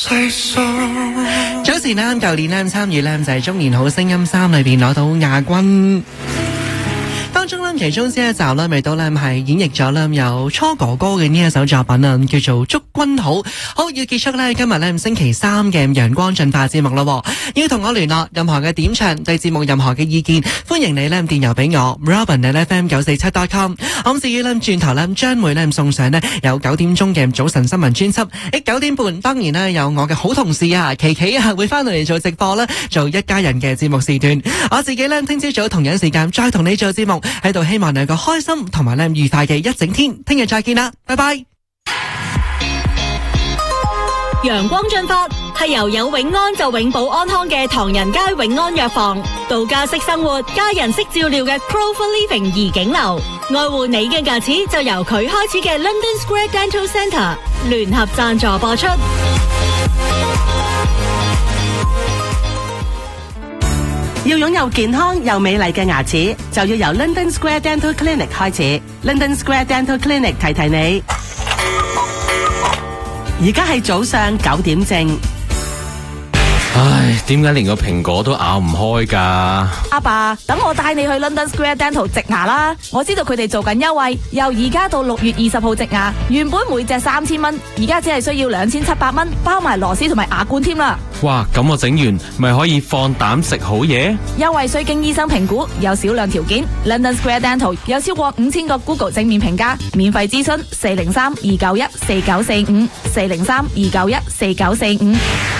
早前呢，舊年呢參與呢就係中年好聲音3裏邊攞到亞軍。當中呢，其中之一集呢，咪到呢係演繹咗呢有初哥哥嘅呢一首作品啊，叫做《祝君好》。好，要結束呢今日呢星期3嘅陽光進化節目咯。要同我聯絡任何嘅點唱，對節目任何嘅意見，歡迎你呢電郵俾我 robin@fm947.com。咁至於呢轉頭呢將會呢送上呢有9點鐘嘅早晨新聞專輯。9點半當然呢有我嘅好同事啊琪琪啊會翻到嚟做直播啦，做一家人嘅節目時段。我自己呢聽朝早同樣時間再同你做節目。喺度希望你有個開心同埋咧愉快嘅一整天，聽日再見啦，拜拜。 陽光進發係由有永安就永保安康嘅唐人街永安藥房，度假式生活家人式照料嘅 Clover Living 怡景樓，愛護你嘅牙齒就由佢開始嘅 London Square Dental Centre 聯合贊助播出。 要擁有健康又美麗嘅牙齒，就要由 London Square Dental Clinic 開始。London Square Dental Clinic 提提你，而家係早上9點正。 唉，點解連個蘋果都咬唔開㗎？ 阿爸，等我帶你去 London Square Dental 植牙啦！我知道佢哋做緊優惠，由而家到6月20號植牙，原本每隻3000蚊，而家只係需要2700蚊，包埋螺絲同埋牙冠添啦！ 哇，咁我整完咪可以放膽食好嘢？ 優惠需經醫生評估，有少量條件。London Square Dental 有超過5000個 Google 正面評價，免費諮詢403-291-4945，403-291-4945。